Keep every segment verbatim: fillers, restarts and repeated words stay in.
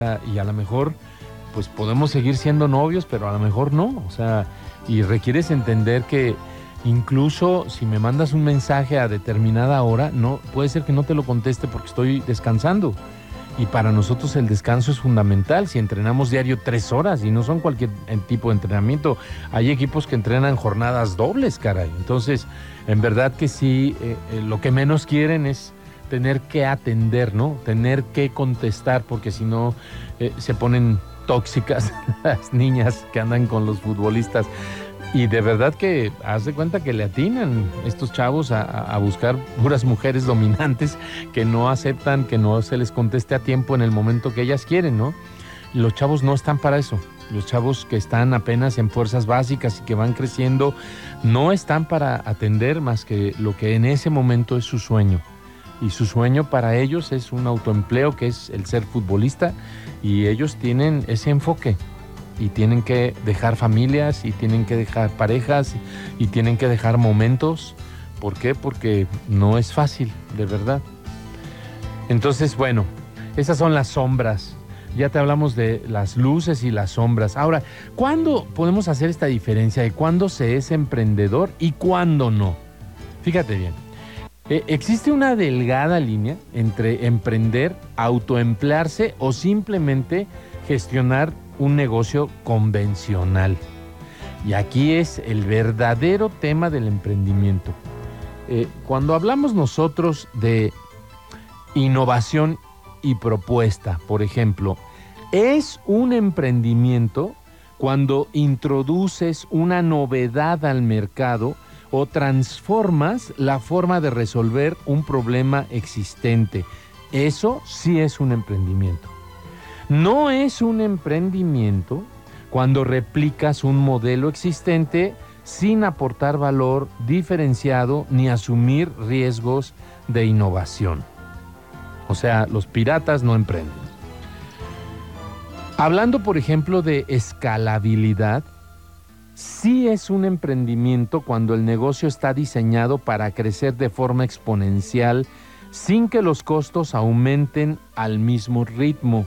y a lo mejor pues podemos seguir siendo novios, pero a lo mejor no, o sea, y requieres entender que incluso si me mandas un mensaje a determinada hora, no puede ser que no te lo conteste porque estoy descansando. Y para nosotros el descanso es fundamental. Si entrenamos diario tres horas y no son cualquier tipo de entrenamiento, hay equipos que entrenan jornadas dobles, caray. Entonces, en verdad que sí, eh, eh, lo que menos quieren es tener que atender, ¿no? Tener que contestar, porque si no eh, se ponen tóxicas las niñas que andan con los futbolistas. Y de verdad que haz de cuenta que le atinan estos chavos a, a buscar puras mujeres dominantes que no aceptan que no se les conteste a tiempo en el momento que ellas quieren, ¿no? Los chavos no están para eso. Los chavos que están apenas en fuerzas básicas y que van creciendo no están para atender más que lo que en ese momento es su sueño. Y su sueño para ellos es un autoempleo, que es el ser futbolista, y ellos tienen ese enfoque. Y tienen que dejar familias, y tienen que dejar parejas, y tienen que dejar momentos. ¿Por qué? Porque no es fácil, de verdad. Entonces, bueno, esas son las sombras. Ya te hablamos de las luces y las sombras. Ahora, ¿cuándo podemos hacer esta diferencia de cuándo se es emprendedor y cuándo no? Fíjate bien. Eh, existe una delgada línea entre emprender, autoemplearse o simplemente gestionar un negocio convencional. Y aquí es el verdadero tema del emprendimiento. Eh, cuando hablamos nosotros de innovación y propuesta, por ejemplo, es un emprendimiento cuando introduces una novedad al mercado o transformas la forma de resolver un problema existente. Eso sí es un emprendimiento. No es un emprendimiento cuando replicas un modelo existente sin aportar valor diferenciado ni asumir riesgos de innovación. O sea, los piratas no emprenden. Hablando, por ejemplo, de escalabilidad, sí es un emprendimiento cuando el negocio está diseñado para crecer de forma exponencial sin que los costos aumenten al mismo ritmo.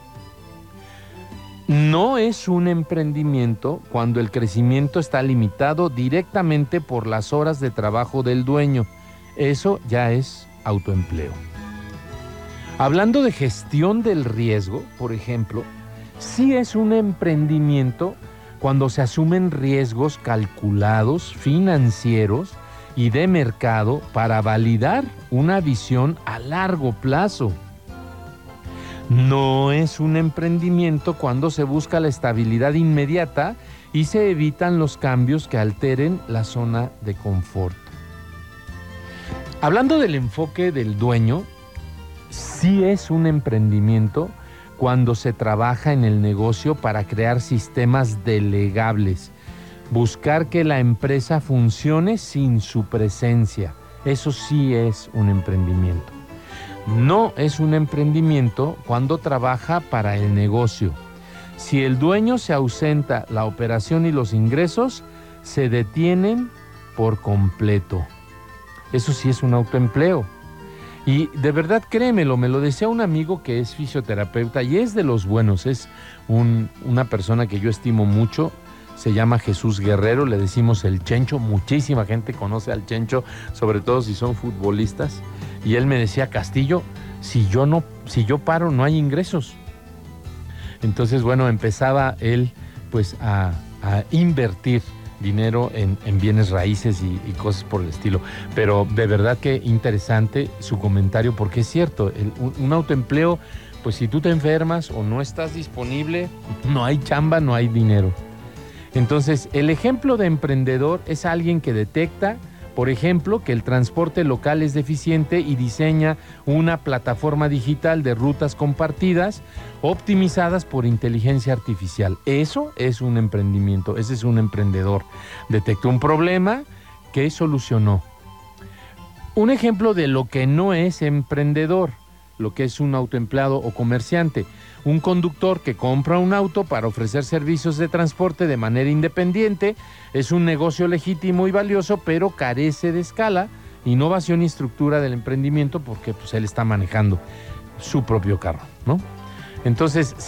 No es un emprendimiento cuando el crecimiento está limitado directamente por las horas de trabajo del dueño. Eso ya es autoempleo. Hablando de gestión del riesgo, por ejemplo, sí es un emprendimiento cuando se asumen riesgos calculados, financieros y de mercado para validar una visión a largo plazo. No es un emprendimiento cuando se busca la estabilidad inmediata y se evitan los cambios que alteren la zona de confort. Hablando del enfoque del dueño, sí es un emprendimiento cuando se trabaja en el negocio para crear sistemas delegables, buscar que la empresa funcione sin su presencia. Eso sí es un emprendimiento. No es un emprendimiento cuando trabaja para el negocio. Si el dueño se ausenta, la operación y los ingresos se detienen por completo. Eso sí es un autoempleo. Y de verdad, créemelo, me lo decía un amigo que es fisioterapeuta y es de los buenos, es un, una persona que yo estimo mucho, se llama Jesús Guerrero, le decimos el Chencho, muchísima gente conoce al Chencho, sobre todo si son futbolistas, y él me decía, Castillo, si yo no, si yo paro no hay ingresos. Entonces, bueno, empezaba él pues a, a invertir dinero en, en bienes raíces y, y cosas por el estilo. Pero de verdad que interesante su comentario, porque es cierto, el, un, un autoempleo, pues si tú te enfermas o no estás disponible, no hay chamba, no hay dinero. Entonces, el ejemplo de emprendedor es alguien que detecta, por ejemplo, que el transporte local es deficiente y diseña una plataforma digital de rutas compartidas optimizadas por inteligencia artificial. Eso es un emprendimiento, ese es un emprendedor. Detectó un problema que solucionó. Un ejemplo de lo que no es emprendedor, lo que es un autoempleado o comerciante. Un conductor que compra un auto para ofrecer servicios de transporte de manera independiente es un negocio legítimo y valioso, pero carece de escala, innovación y estructura del emprendimiento porque pues, él está manejando su propio carro, ¿no? Entonces,